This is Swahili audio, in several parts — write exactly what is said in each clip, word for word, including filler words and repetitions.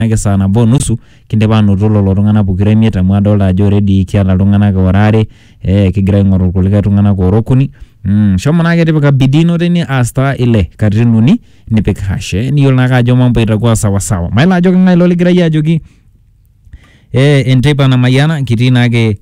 nake sana bonusu kindipa noto lolo tung'anak pokira imiet amu adolta ajo ready kiata iltung'anak orare eh kigira aing'oru irkulikae tung'anak orokuni. Mm, shomo nake tipika bidii ino tene asta ile katitin uni nipik hash eh, niyiolo nake ajo mambo itakuwa sawa sawa. Maila ajo kang'ae ilo ligira ajoki eh enteipa namayiana kitii nake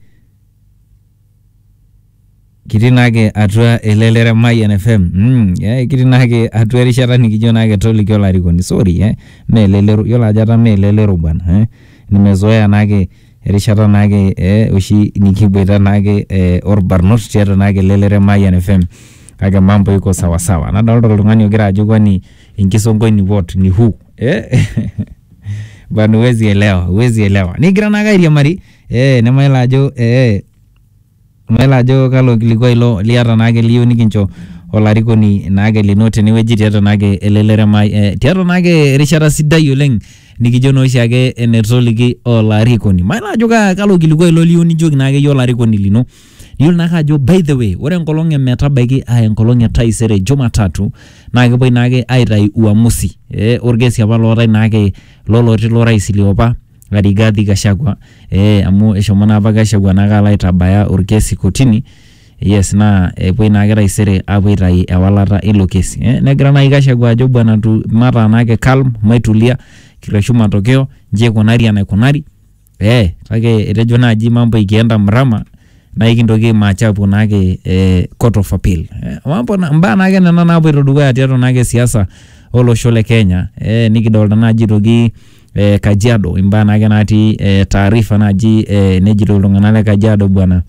kitii nake atua elelere Mayian F M. Mm, eh kitii nake atua erishata nikijo nake toliki olarikoni. Sorry eh me elelero yiolo ajo ata me elelero bwana eh nimezoea nake erishata nake eh oshi nikiboita nake eh orbarnot tiatua nake elelere Mayian F M. Kake mambo iko sawa sawa. Nadolta oltung'ani ogira ajo kwani enkisongoni what ni who eh bwana huwezi elewa huwezi elewa. Nigira nake airiamari eh nemaila ajo eh Maila ajo kalo kilikuwa ilo liata nake liyo nikincho olarikoni nake lino tenewueji tiatua nake elelere mai eh, tiatua nake erishata sidai oleng nikijo nooshi ake enetoliki olarikoni. Maila ajo kalo kilikuwa ilo liyo nijoki nake yiolo olarikoni lino. Yiolo nake ajo by the way ore enkolong emetabaiki aa enkolong etaisere Jumatatu naa kepuoi nake aitai uamusi eh orkesi apa lootai nake loloti lorais liopa Rigathi Gachagua eh amu eshomo na apa Gachagua nake ala aitabaya orkesi kotini. Yes na epuoi nake taisere apuo aitai ewalata ilo kesi eh negira nake Gachagua ajo bwana tu mata nake calm maitulia kirashu matokeo nje kunari anaikunari eh kake etejo naji mambo ikienda mrama na ikintoki machapu nake eh, court of appeal eh, mambo mbaa nake nena napoito dukuya tiatua nake siasa olosho le Kenya eh nikidolta naji toki eh, Kajiado imbaa nake natii eh, taarifa naji eh, nejito iltung'anak le Kajiado bwana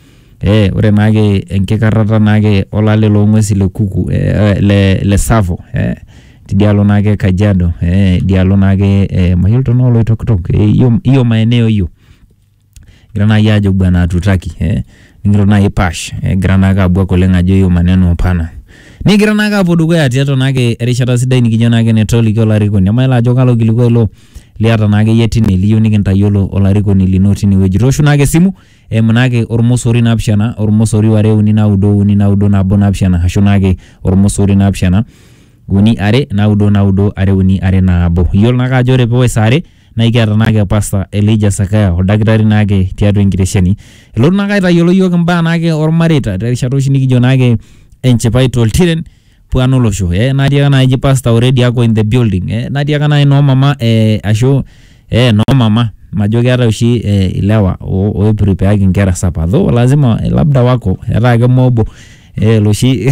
eh ore nake enkikarrata nake olale loong'uesi le kuku eh, le le Savo eh tidialo nake Kajiado eh dialo nake eh, mayiolo no loitokitok hiyo hiyo maeneo hiyo grana yajo bwana tutaki eh ngiro na ipash eh, grana ka bwa kolenga jo hiyo maneno hapana ni grana ka poduko tiato nake erishata sidai nikijo nake netoliki olarikoni amaila ajo kalo kilikuwa ilo liata nake yetini liyo nikintayolo olarikoni linoti ni weji roshu nake simu eh manake ormosori napshana ormosori ware uni na udo uni na udo na bona napshana hasho nake ormosori napshana uni are na udo na udo are uni are na abo yol naka jore pewe sare na ikiata nake pasta Elijah Sakaya odaktari nake tiatua enkitesheni elo nake aitayolo yiok mbaa nake ormareta terishata oshi nikijo nake enchipai toltiren puano losho eh natii aka naaji pasta already ako in the building eh natii aka naaji no mama eh ashu eh no mama majo keeta oshi eh, ilewa o prepare nkera sapa though lazima eh, labda wako etaa ake mobo eh loshi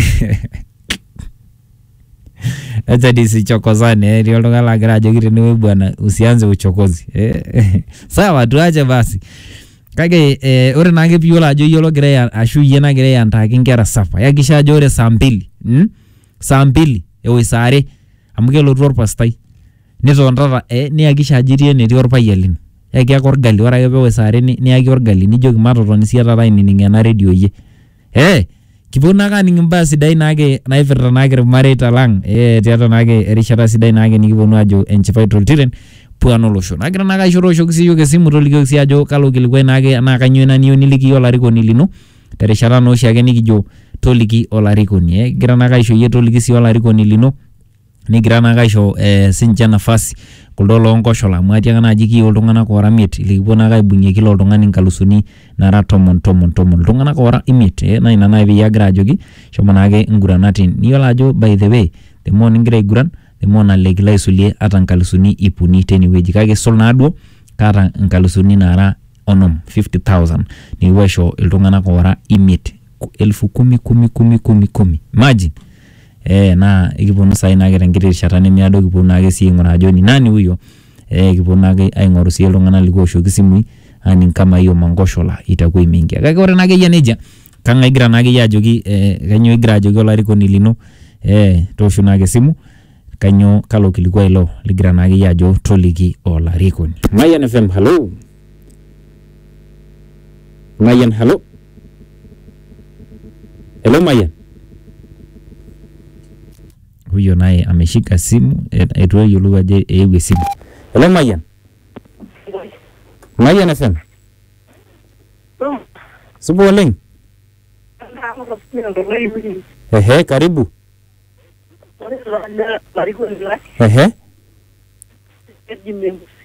acha disichokozane eh ndio ndo lagira ajoki tenewe bwana usianze uchokozi eh sawa tuache basi kake eh ore nake piyola ajo yolo gira ashu yena gira yantaki nkera sapa yakisha ajo ore saa mbili hm saa mbili ewe sare amuke lotu orpastai nitondata eh niyakisha ajirie netii orpayialin yakiaka orgali ora ake pewe sare niyaki orgali nijoki matotoni siata rai nining'ena radio ye eh kipona ka ningimba sidai nake naifirta nake mareta lang eh tiatua nake erishata sidai nake nikiponu ajo enchipai toltiren puano losho nagira nake aishoro osho kisiyo kesimu tolikio si ajo kalo kilikuwa nake na kanyo na niyo niliki olarikoni lino terishata no shi ake nikijo toliki olarikoni eh gira nake aisho yie toliki si olarikoni lino nigira nake aisho eh sinja nafasi kuldo lonkoshola mwati aka naji kiyo iltung'anak ora miet likipona nake aibung'ie kila oltung'ani nkalusuni nara tomon tomon tomon iltung'anak ora imiet eh na ina nai piyagira ajoki shomo nake nguranatin niyiolo ajo by the way the more ningira aiguran the more nalekila aisulie ata nkalusuni ipuni tenewueji kake sol naaduo kaata nkalusuni nara onom fifty thousand niwesho iltung'anak ora imiet elfu kumi kumi kumi kumi kumi imagine eh na ikiponu sai nake tenkiti rishata nemiado kiponu nake si ing'ura ajo ni nani huyo eh kiponu nake aing'oru si iltung'anak likuoshoki simui ani kama hiyo mangoshola itakuwa imeingia kake ore nake yia neja kang'ae igira nake yia ajoki eh kanyo igira ajoki olarikoni lino eh tooshu nake simu kanyo kalo kilikuwa ilo ligira nake yia ajo toliki olarikoni. Mayian F M hello Mayian hello hello Mayian huyo naye ameshika simu etuwe yuluwa je ewe simu. Hello Mayian Mayian F M supo oleng ehe karibu ehe